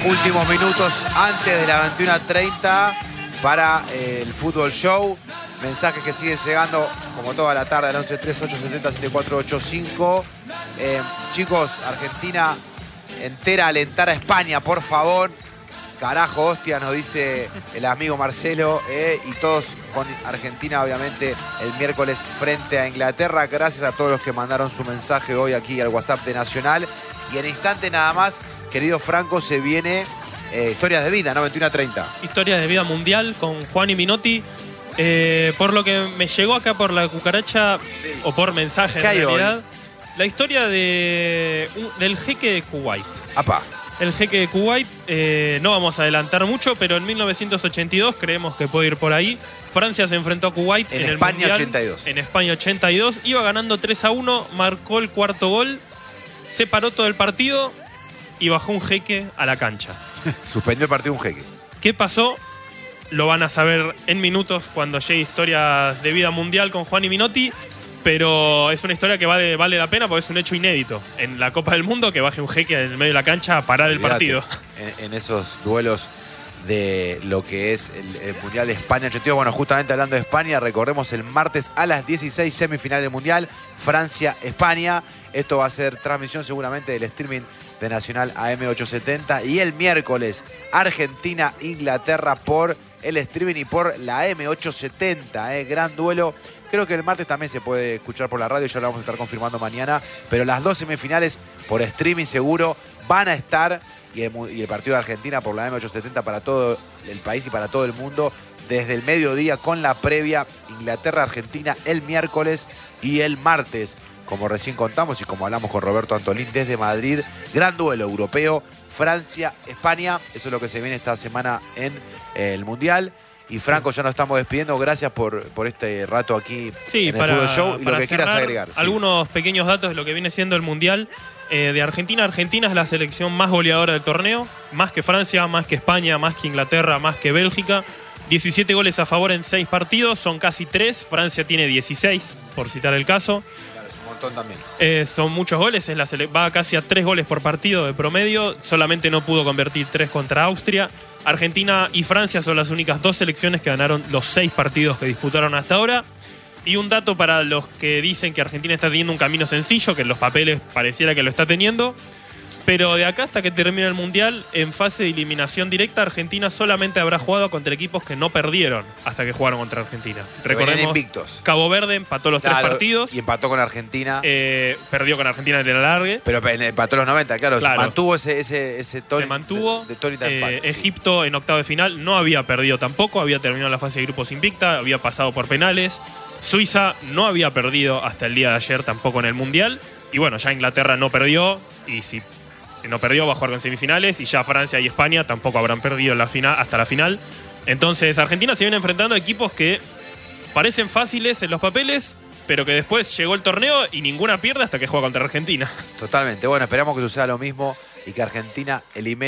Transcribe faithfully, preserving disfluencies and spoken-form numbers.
Últimos minutos antes de las veintiuna treinta para eh, el Fútbol Show. Mensajes que siguen llegando como toda la tarde al once tres ocho siete cero siete cuatro ocho cinco. Eh, chicos, Argentina entera a alentar a España, por favor. Carajo, hostia, nos dice el amigo Marcelo. Eh, y todos con Argentina, obviamente, el miércoles frente a Inglaterra. Gracias a todos los que mandaron su mensaje hoy aquí al WhatsApp de Nacional. Y en instante nada más, querido Franco, se viene eh, Historias de Vida, ¿no? veintiuna treinta. Historias de Vida Mundial con Juan y Minotti. Eh, por lo que me llegó acá por la cucaracha, sí, o por mensaje en realidad, hoy? La historia de, del jeque de Kuwait. Apa. El jeque de Kuwait, eh, no vamos a adelantar mucho, pero en mil novecientos ochenta y dos, creemos que puede ir por ahí, Francia se enfrentó a Kuwait en, en el España Mundial, ochenta y dos. En España ochenta y dos, iba ganando tres a uno, marcó el cuarto gol, se paró todo el partido y bajó un jeque a la cancha. Suspendió el partido un jeque. ¿Qué pasó? Lo van a saber en minutos cuando llegue Historias de Vida Mundial con Juan y Minotti. Pero es una historia que vale, vale la pena porque es un hecho inédito en la Copa del Mundo que baje un jeque en el medio de la cancha a parar el partido. En, en esos duelos de lo que es el, el Mundial de España ochenta y dos. Bueno, justamente hablando de España, recordemos el martes a las dieciséis, semifinal del Mundial, Francia-España. Esto va a ser transmisión seguramente del streaming de Nacional A M ochocientos setenta. Y el miércoles, Argentina-Inglaterra por el streaming y por la A M ochocientos setenta. Eh, gran duelo. Creo que el martes también se puede escuchar por la radio, ya lo vamos a estar confirmando mañana. Pero las dos semifinales por streaming seguro van a estar. Y el, y el partido de Argentina por la A M ochocientos setenta para todo el país y para todo el mundo. Desde el mediodía con la previa Inglaterra-Argentina el miércoles y el martes. Como recién contamos y como hablamos con Roberto Antolín desde Madrid. Gran duelo europeo, Francia-España. Eso es lo que se viene esta semana en eh, el Mundial. Y Franco, ya nos estamos despidiendo. Gracias por, por este rato aquí sí, en el para, Fútbol Show. Y lo que quieras agregar. Sí. Algunos pequeños datos de lo que viene siendo el Mundial eh, de Argentina. Argentina es la selección más goleadora del torneo. Más que Francia, más que España, más que Inglaterra, más que Bélgica. diecisiete goles a favor en seis partidos. Son casi tres. Francia tiene dieciséis, por citar el caso. Claro, es un montón también. Eh, son muchos goles. Es la va casi a tres goles por partido de promedio. Solamente no pudo convertir tres contra Austria. Argentina y Francia son las únicas dos selecciones que ganaron los seis partidos que disputaron hasta ahora. Y un dato para los que dicen que Argentina está teniendo un camino sencillo, que en los papeles pareciera que lo está teniendo. Pero de acá hasta que termine el Mundial, en fase de eliminación directa, Argentina solamente habrá jugado contra equipos que no perdieron hasta que jugaron contra Argentina. Recordemos, invictos. Cabo Verde empató los claro, tres partidos. Y empató con Argentina. Eh, perdió con Argentina en el alargue. Pero empató los noventa, claro. claro. Se mantuvo ese, ese, ese tono. Se mantuvo. De, de, de eh, Egipto en octavo de final no había perdido tampoco. Había terminado la fase de grupos invicta. Había pasado por penales. Suiza no había perdido hasta el día de ayer tampoco en el Mundial. Y bueno, ya Inglaterra no perdió. Y si no perdió, va a jugar con semifinales. Y ya Francia y España tampoco habrán perdido la final, hasta la final. Entonces Argentina se viene enfrentando a equipos que parecen fáciles en los papeles, pero que después llegó el torneo y ninguna pierde hasta que juega contra Argentina. Totalmente. Bueno, esperamos que suceda lo mismo y que Argentina elimine